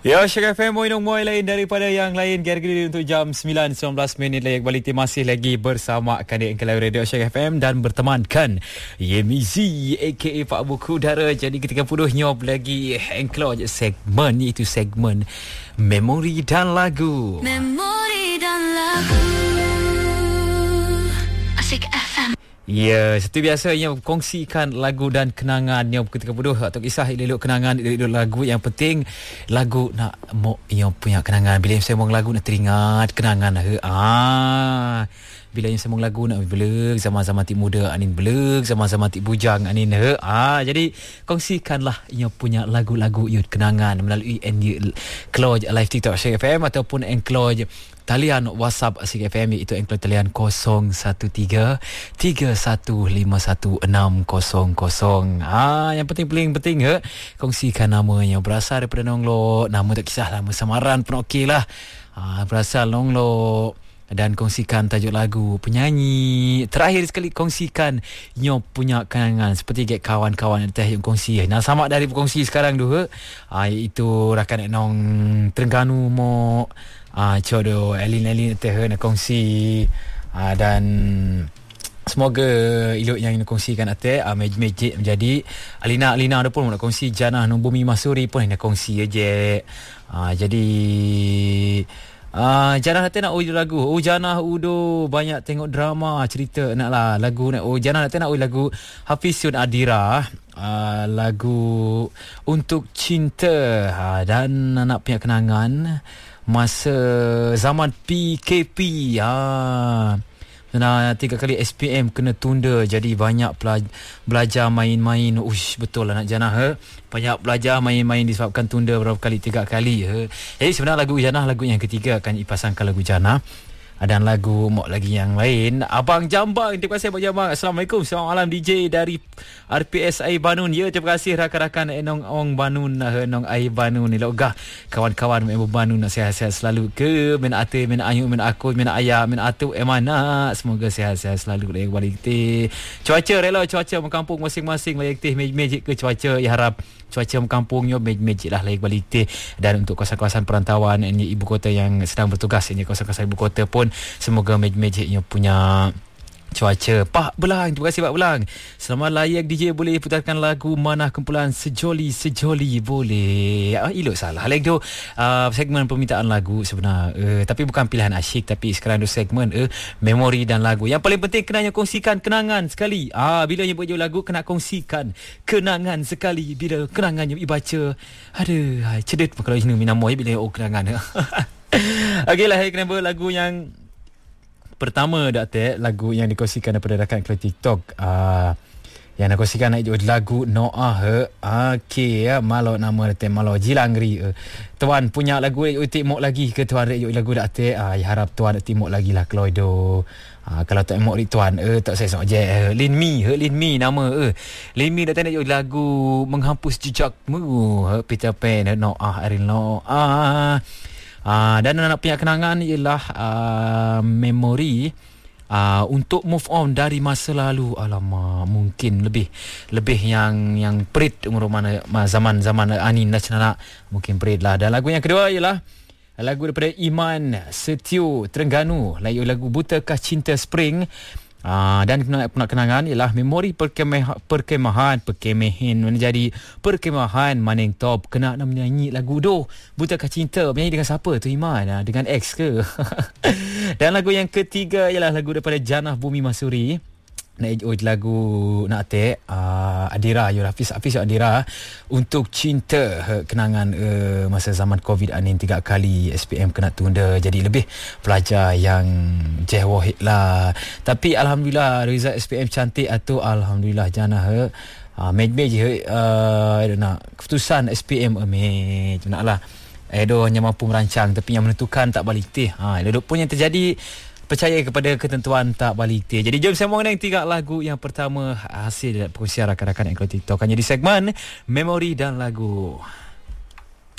Ya, Syek FM Moinong lain daripada yang lain. Gara-gara untuk jam 9.19 lagi balik masih lagi bersama Kandik Engkelai Radio Syek FM dan bertemankan Yemizi aka Pak Buku Dara. Jadi ketika 30 nyop lagi Engkelai segmen, iaitu segmen Memori dan Lagu. Memori dan Lagu Asik FM. Ya, seperti biasanya kongsikan lagu dan kenangannya ketika bodoh atau kisah elok kenangan elok lagu. Yang penting lagu nak mau yang punya kenangan. Bila saya mau lagu nak teringat kenangan. Bila yang sembang lagu nak beleg zaman-zaman tik muda anin beleg zaman-zaman tik bujang anin jadi kongsikanlah yang punya lagu-lagu yut kenangan melalui Encloj live TikTok Syek FM ataupun Encloj talian WhatsApp Syek FM, iaitu Encloj talian 013 3151 600. Yang paling penting kongsikan nama yang berasal daripada Nonglo. Nama tak kisahlah, nama samaran pun okeylah. Berasal Nonglo. Dan kongsikan tajuk lagu, penyanyi. Terakhir sekali kongsikan nyop punya kenangan seperti kawan-kawan yang teh yang kongsi. Nah, sama dari berkongsi sekarang tu iaitu rakan nong Terengganu mo codo Elin teh nak kongsi dan semoga ilok yang nak kongsikan ate magic menjadi Alina ada pun nak kongsi Janah nong Bumi Masuri pun nak kongsi aje. Jadi Janah nanti nak lagu. Janah udo banyak tengok drama cerita naklah lagu nak. Janah nanti nak lagu Hafisun Adira. Lagu Untuk Cinta. Dan nak punya kenangan masa zaman PKP. Nah, 3 kali SPM kena tunda, jadi banyak belajar main-main. Betul lah nak Janah banyak belajar main-main disebabkan tunda berapa kali, 3 kali Jadi sebenarnya lagu Janah lagu yang ketiga akan dipasangkan lagu Janah. Dan lagu mok lagi yang lain. Abang Jambang, terima kasih Abang Jambang. Assalamualaikum, selamat malam DJ dari RPS Air Banun. Ya, terima kasih rakan-rakan Enong Ong Banun, Enong Air Banun ni logah. Kawan-kawan member Banun nak sihat-sihat selalu ke. Men ate, men ayu, men aku, men ayah, men atu, mana. Semoga sihat-sihat selalu lagi balik te. Cuaca rela cuaca mengkampung masing-masing lagi teh magic ke cuaca ya harap cuaca mengkampungnya magic lah lagi balik te. Dan untuk kawasan-kawasan perantauan ini ibu kota yang sedang bertugas ini kawasan-kawasan ibu kota pun semoga magicnya punya cuaca. Pak Belang, terima kasih Pak Belang. Selamat layak DJ, boleh putarkan lagu Mana Kumpulan Sejoli boleh. Elok salah lagi tu segmen permintaan lagu sebenar. Tapi bukan pilihan asyik, tapi sekarang tu segmen memori dan lagu. Yang paling penting kenanya kongsikan kenangan sekali. Bila nyebut je lagu kena kongsikan kenangan sekali. Bila kenangannya dibaca cedek kalau jenis minamoy bila kenangan. Okeylah, kenapa lagu yang pertama lagu yang dikongsikan daripada rakan kelas TikTok yang nak kongsikan lagu Noah malo nama malo Jilangri. Tuan punya lagu timok lagi ke tuan lagu harap tuan timok lagi lah Kloido. Kalau tak emok tuan tak saya sok je Lin Mi nama Lin Mi nak lagu Menghapus Jejakmu Peter Pan Noah Ariel Noah. Dan nak punya kenangan ialah memori untuk move on dari masa lalu. Alamak, mungkin lebih yang perit umur mana zaman Anin Nasional mungkin perit lah. Dan lagu yang kedua ialah lagu daripada Iman Setio Terengganu, lagu Butakah Cinta Spring. Dan kenangan ialah memori perkemahan menjadi perkemahan maning top. Kena nak menyanyi lagu doh Butakah Cinta, menyanyi dengan siapa tu Iman? Dengan ex ke? Dan lagu yang ketiga ialah lagu daripada Janah Bumi Masuri. Lagu Adira Hafiz Adira Untuk Cinta. Kenangan masa zaman Covid anin 3 kali SPM kena tunda, jadi lebih pelajar yang jehwahid lah. Tapi alhamdulillah result SPM cantik atau alhamdulillah Janah keputusan SPM naklah hanya mampu merancang, tapi yang menentukan tak balik teh. Itu pun yang terjadi. Percaya kepada ketentuan tak balik teh. Jadi jom sambung dengan 3 lagu yang pertama hasil perkongsian rakan-rakan yang kalau TikTok. Jadi segmen memori dan lagu.